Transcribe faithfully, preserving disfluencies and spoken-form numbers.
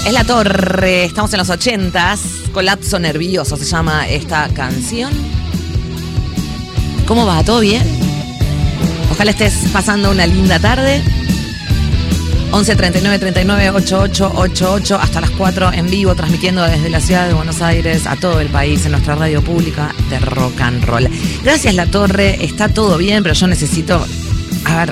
Es La Torre, estamos en los ochentas. Colapso nervioso se llama esta canción. ¿Cómo va? ¿Todo bien? Ojalá estés pasando una linda tarde. once treinta y nueve treinta y nueve ochenta y ocho ochenta y ocho hasta las cuatro en vivo, transmitiendo desde la ciudad de Buenos Aires a todo el país en nuestra radio pública de rock and roll. Gracias, La Torre, está todo bien, pero yo necesito, a ver,